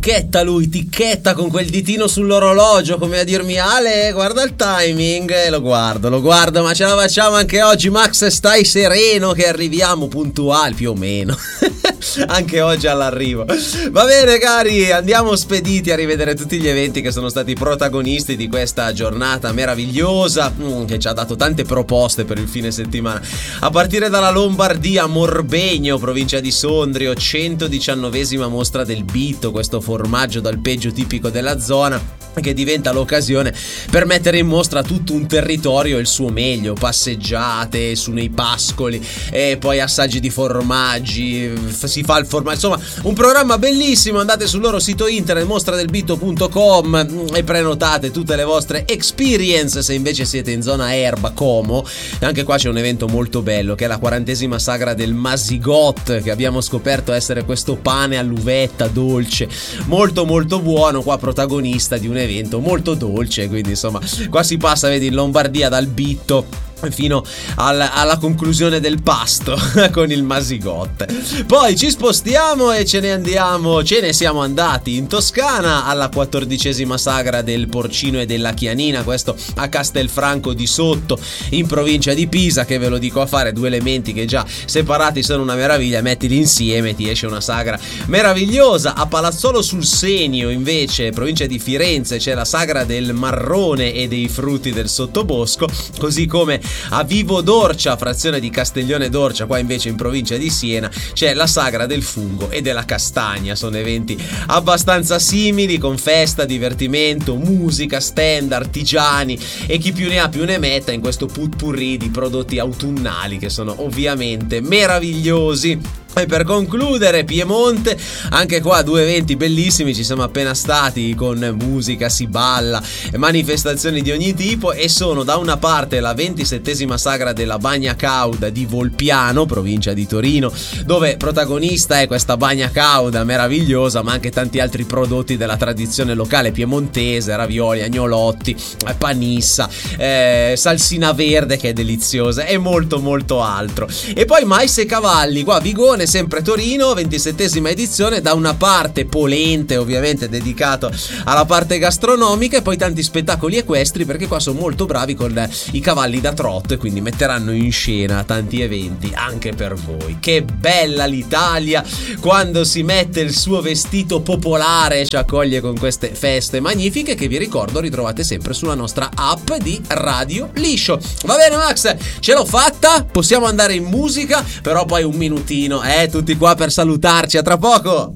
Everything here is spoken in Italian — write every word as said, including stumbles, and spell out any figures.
ticchetta lui, ticchetta con quel ditino sull'orologio come a dirmi: Ale, guarda il timing. E lo guardo, lo guardo, ma ce la facciamo anche oggi. Max, stai sereno che arriviamo puntuali più o meno. Anche oggi all'arrivo. Va bene cari, andiamo spediti a rivedere tutti gli eventi che sono stati protagonisti di questa giornata meravigliosa, mm, che ci ha dato tante proposte per il fine settimana. A partire dalla Lombardia, Morbegno, provincia di Sondrio, centodiciannovesima mostra del Bitto, questo formaggio d'alpeggio tipico della zona, che diventa l'occasione per mettere in mostra tutto un territorio e il suo meglio, passeggiate su nei pascoli e poi assaggi di formaggi, si fa il formaggio, insomma un programma bellissimo. Andate sul loro sito internet mostradelbitto punto com e prenotate tutte le vostre experience. Se invece siete in zona Erba, Como, anche qua c'è un evento molto bello che è la quarantesima sagra del Masigot, che abbiamo scoperto essere questo pane all'uvetta dolce molto molto buono, qua protagonista di un evento molto dolce, quindi insomma qua si passa, vedi, in Lombardia dal Bitto fino al, alla conclusione del pasto con il Masigot. Poi ci spostiamo e ce ne andiamo, ce ne siamo andati in Toscana alla quattordicesima sagra del porcino e della chianina, questo a Castelfranco di Sotto in provincia di Pisa, che ve lo dico a fare, due elementi che già separati sono una meraviglia, mettili insieme ti esce una sagra meravigliosa. A Palazzolo sul Senio invece, provincia di Firenze, c'è la sagra del marrone e dei frutti del sottobosco, così come a Vivo d'Orcia, frazione di Castiglione d'Orcia, qua invece in provincia di Siena, c'è la sagra del fungo e della castagna. Sono eventi abbastanza simili, con festa, divertimento, musica, stand, artigiani e chi più ne ha più ne metta in questo putpurri di prodotti autunnali che sono ovviamente meravigliosi. E per concludere, Piemonte, anche qua due eventi bellissimi, ci siamo appena stati, con musica, si balla, manifestazioni di ogni tipo, e sono da una parte la ventisettesima sagra della Bagna Cauda di Volpiano, provincia di Torino, dove protagonista è questa bagna cauda meravigliosa, ma anche tanti altri prodotti della tradizione locale piemontese, ravioli, agnolotti, panissa, eh, salsina verde che è deliziosa e molto molto altro. E poi mais e cavalli, qua Vigone, sempre Torino, ventisettesima edizione, da una parte Polente, ovviamente dedicato alla parte gastronomica, e poi tanti spettacoli equestri, perché qua sono molto bravi con i cavalli da trotto e quindi metteranno in scena tanti eventi anche per voi. Che bella l'Italia quando si mette il suo vestito popolare e ci accoglie con queste feste magnifiche, che vi ricordo ritrovate sempre sulla nostra app di Radio Liscio. Va bene Max, ce l'ho fatta, possiamo andare in musica, però poi un minutino, eh, tutti qua per salutarci, a tra poco.